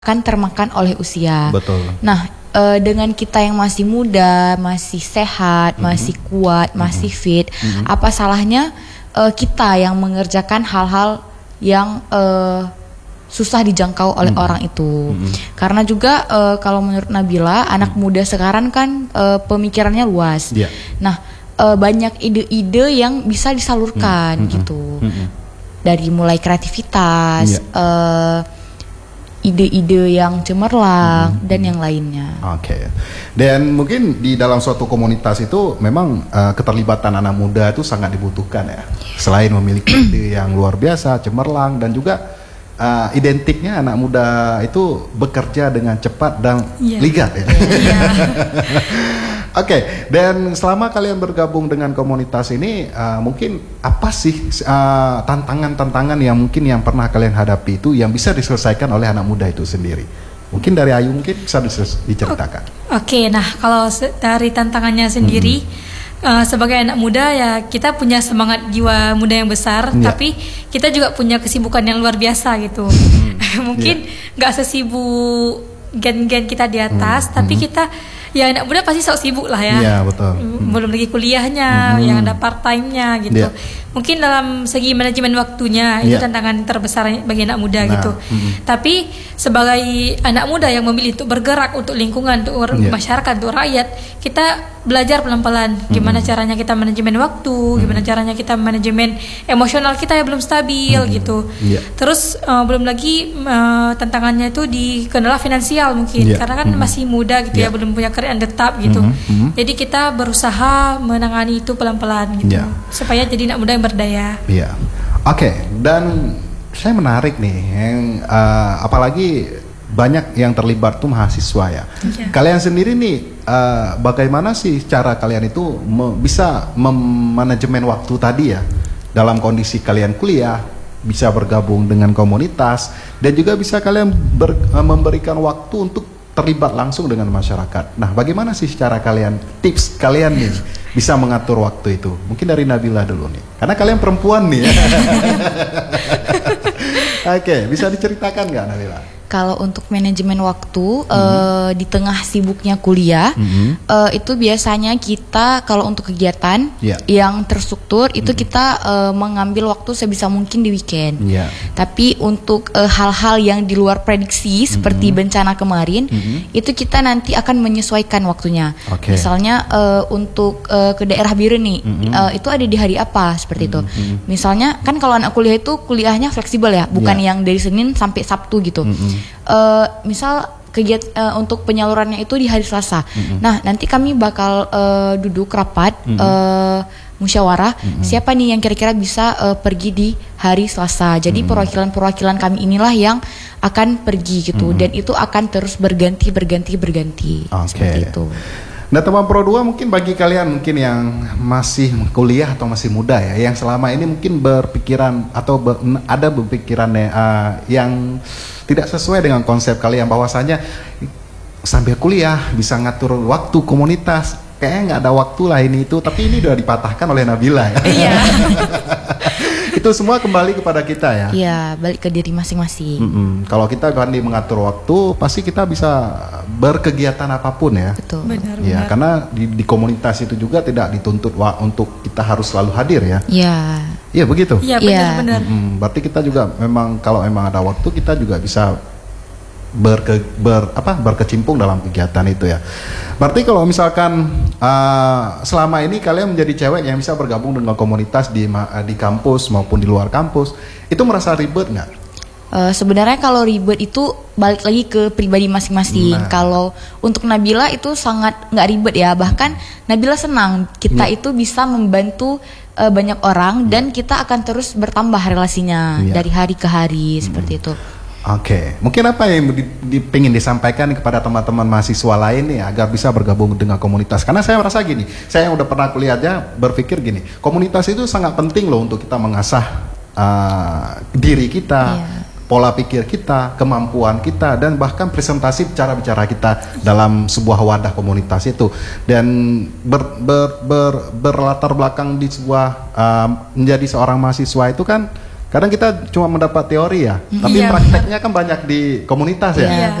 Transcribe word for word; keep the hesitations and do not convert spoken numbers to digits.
akan termakan oleh usia. Betul. Nah, e, dengan kita yang masih muda, masih sehat, mm-hmm. masih kuat, mm-hmm. masih fit, mm-hmm. apa salahnya e, kita yang mengerjakan hal-hal yang e, susah dijangkau oleh mm-hmm. orang itu. Mm-hmm. Karena juga e, kalau menurut Nabila, anak mm-hmm. muda sekarang kan e, pemikirannya luas. Yeah. Nah, e, banyak ide-ide yang bisa disalurkan mm-hmm. gitu. Mm-hmm. Dari mulai kreativitas, yeah. e, ide-ide yang cemerlang hmm. dan yang lainnya. Oke. Okay. Dan mungkin di dalam suatu komunitas itu memang uh, keterlibatan anak muda itu sangat dibutuhkan ya. Selain memiliki ide yang luar biasa, cemerlang, dan juga uh, identiknya anak muda itu bekerja dengan cepat dan yeah. ligat ya. Yeah. Oke, okay, dan selama kalian bergabung dengan komunitas ini, uh, mungkin apa sih uh, tantangan-tantangan yang mungkin yang pernah kalian hadapi itu yang bisa diselesaikan oleh anak muda itu sendiri? Mungkin dari Ayu mungkin bisa diceritakan. Oke, okay, nah kalau dari tantangannya sendiri, hmm. uh, sebagai anak muda ya kita punya semangat jiwa muda yang besar, yeah. tapi kita juga punya kesibukan yang luar biasa gitu. Hmm. Mungkin nggak yeah. sesibuk gen-gen kita di atas, hmm. tapi hmm. kita ya anak muda pasti sok sibuk lah ya. Iya, betul. Belum lagi kuliahnya, hmm. yang ada part time-nya gitu. Yeah. Mungkin dalam segi manajemen waktunya itu yeah. tantangan terbesar bagi anak muda nah. gitu. Hmm. Tapi sebagai anak muda yang memilih untuk bergerak untuk lingkungan, untuk yeah. masyarakat, untuk rakyat, kita belajar pelan-pelan gimana hmm. caranya kita manajemen waktu, hmm. gimana caranya kita manajemen emosional kita yang belum stabil hmm. gitu. Yeah. Terus uh, belum lagi uh, tantangannya itu di kendala finansial mungkin yeah. karena kan hmm. masih muda gitu yeah. ya, belum punya kerjaan tetap gitu. Mm-hmm. Jadi kita berusaha menangani itu pelan-pelan gitu, yeah. supaya jadi anak muda yang berdaya. Iya, yeah. Oke. Okay. Dan saya menarik nih, yang uh, apalagi banyak yang terlibat tuh mahasiswa ya. Yeah. Kalian sendiri nih, uh, bagaimana sih cara kalian itu me- bisa memanajemen waktu tadi ya, dalam kondisi kalian kuliah, bisa bergabung dengan komunitas, dan juga bisa kalian ber- uh, memberikan waktu untuk terlibat langsung dengan masyarakat. Nah, bagaimana sih cara kalian, tips kalian nih bisa mengatur waktu itu? Mungkin dari Nabila dulu nih, karena kalian perempuan nih. Oke, okay, bisa diceritakan nggak Nabila? Kalau untuk manajemen waktu mm-hmm. uh, di tengah sibuknya kuliah, mm-hmm. uh, itu biasanya kita kalau untuk kegiatan yeah. yang terstruktur itu mm-hmm. kita uh, mengambil waktu sebisa mungkin di weekend. Yeah. Tapi untuk uh, hal-hal yang di luar prediksi mm-hmm. seperti bencana kemarin, mm-hmm. itu kita nanti akan menyesuaikan waktunya. Okay. Misalnya uh, untuk uh, ke daerah biru nih, mm-hmm. uh, itu ada di hari apa seperti mm-hmm. itu. Misalnya kan kalau anak kuliah itu kuliahnya fleksibel ya, bukan yeah. yang dari Senin sampai Sabtu gitu. Mm-hmm. Uh, misal kegiatan uh, untuk penyalurannya itu di hari Selasa. Mm-hmm. Nah, nanti kami bakal uh, duduk rapat mm-hmm. uh, musyawarah mm-hmm. siapa nih yang kira-kira bisa uh, pergi di hari Selasa. Jadi mm-hmm. perwakilan-perwakilan kami inilah yang akan pergi gitu, mm-hmm. dan itu akan terus berganti berganti berganti. Okay. Seperti itu. Nah, teman Pro dua, mungkin bagi kalian mungkin yang masih kuliah atau masih muda ya, yang selama ini mungkin berpikiran atau ber, ada berpikiran uh, yang tidak sesuai dengan konsep kalian, bahwasanya sambil kuliah bisa ngatur waktu komunitas, kayaknya nggak ada waktu lah ini itu, tapi ini udah dipatahkan oleh Nabila ya. Iya. Itu semua kembali kepada kita ya. Iya, balik ke diri masing-masing. Mm-mm. Kalau kita pandai mengatur waktu, pasti kita bisa berkegiatan apapun ya. Betul. Benar, ya, benar. karena di, di komunitas itu juga tidak dituntut wah, untuk kita harus selalu hadir ya. Iya. Iya begitu. Iya benar-benar. Mm-mm. Berarti kita juga memang kalau memang ada waktu, kita juga bisa berke, ber, apa, berkecimpung dalam kegiatan itu ya. Berarti kalau misalkan uh, selama ini kalian menjadi cewek yang bisa bergabung dengan komunitas di di kampus maupun di luar kampus, itu merasa ribet nggak? Uh, sebenarnya kalau ribet itu balik lagi ke pribadi masing-masing. Nah. Kalau untuk Nabila itu sangat nggak ribet ya, bahkan Nabila senang kita hmm. itu bisa membantu uh, banyak orang, hmm. dan kita akan terus bertambah relasinya yeah. dari hari ke hari hmm. seperti itu. Oke, okay. Mungkin apa yang di, di, pengen disampaikan kepada teman-teman mahasiswa lain nih agar bisa bergabung dengan komunitas? Karena saya merasa gini, saya yang udah pernah kuliah aja berpikir gini, komunitas itu sangat penting loh untuk kita mengasah uh, diri kita, yeah. pola pikir kita, kemampuan kita, dan bahkan presentasi cara bicara kita dalam sebuah wadah komunitas itu. Dan ber, ber, ber, berlatar belakang di sebuah uh, menjadi seorang mahasiswa itu kan kadang kita cuma mendapat teori ya, mm-hmm. tapi yeah. prakteknya kan banyak di komunitas ya. Yeah.